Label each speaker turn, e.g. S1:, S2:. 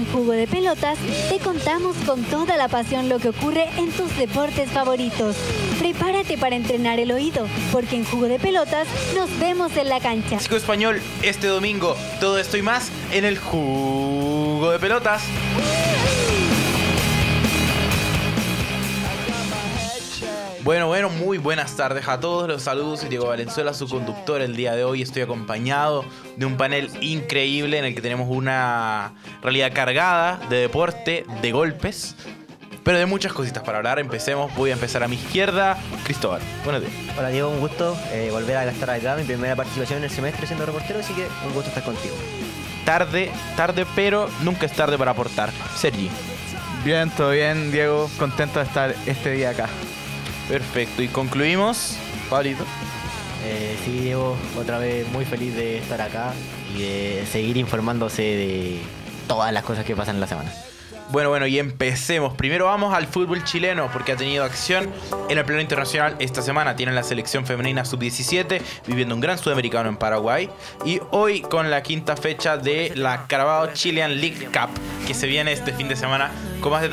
S1: En Jugo de Pelotas te contamos con toda la pasión lo que ocurre en tus deportes favoritos. Prepárate para entrenar el oído, porque en Jugo de Pelotas nos vemos en la cancha.
S2: Clásico español este domingo. Todo esto y más en el Jugo de Pelotas. Bueno, muy buenas tardes a todos. Los saludos, soy Diego Valenzuela, su conductor el día de hoy. Estoy acompañado de un panel increíble en el que tenemos una realidad cargada de deporte, de golpes, pero de muchas cositas para hablar. Empecemos, voy a empezar a mi izquierda. Cristóbal, buenos días.
S3: Hola Diego, un gusto volver a estar acá, mi primera participación en el semestre siendo reportero, así que un gusto estar contigo.
S2: Tarde, pero nunca es tarde para aportar. Sergi.
S4: Bien, todo bien, Diego. Contento de estar este día acá.
S2: Perfecto, y concluimos, Pablito.
S3: Sí, Diego, otra vez muy feliz de estar acá y de seguir informándose de todas las cosas que pasan en la semana.
S2: Bueno, y empecemos. Primero vamos al fútbol chileno, porque ha tenido acción en el plano internacional esta semana. Tienen la selección femenina sub-17 viviendo un gran sudamericano en Paraguay. Y hoy con la quinta fecha de la Carabao Chilean League Cup, que se viene este fin de semana con más detalles.